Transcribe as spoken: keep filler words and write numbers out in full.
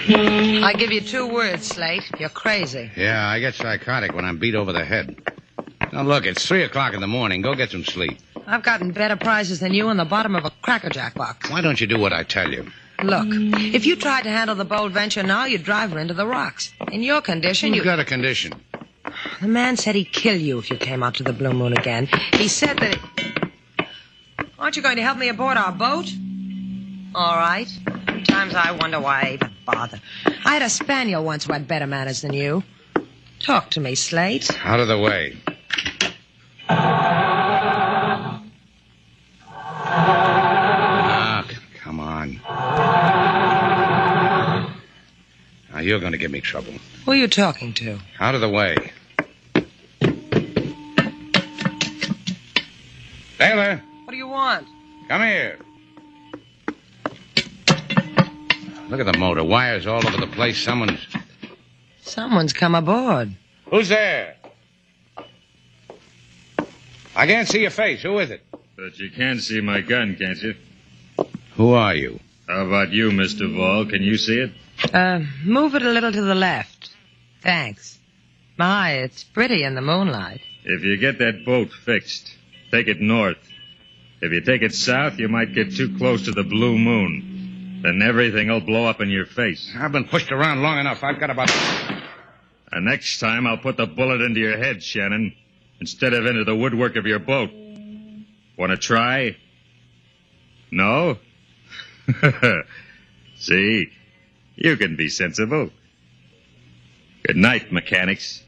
I give you two words, Slate. You're crazy. Yeah, I get psychotic when I'm beat over the head. Now, look, it's three o'clock in the morning. Go get some sleep. I've gotten better prizes than you in the bottom of a Cracker Jack box. Why don't you do what I tell you? Look, if you tried to handle the bold venture now, you'd drive her into the rocks. In your condition, Who's you... got a condition? The man said he'd kill you if you came out to the Blue Moon again. He said that... It... Aren't you going to help me aboard our boat? All right. Sometimes I wonder why I even bother. I had a spaniel once who had better manners than you. Talk to me, Slate. Out of the way. Ah, come on. Now, you're going to give me trouble. Who are you talking to? Out of the way. Taylor, What do you want? come here. Look at the motor. Wires all over the place. Someone's... Someone's come aboard. Who's there? I can't see your face. Who is it? But you can see my gun, can't you? Who are you? How about you, Mister Vaughn? Can you see it? Uh, move it a little to the left. Thanks. My, it's pretty in the moonlight. If you get that boat fixed, take it north. If you take it south, you might get too close to the Blue Moon. Then everything will blow up in your face. I've been pushed around long enough. I've got about... And next time, I'll put the bullet into your head, Shannon, instead of into the woodwork of your boat. Want to try? No? See? You can be sensible. Good night, mechanics.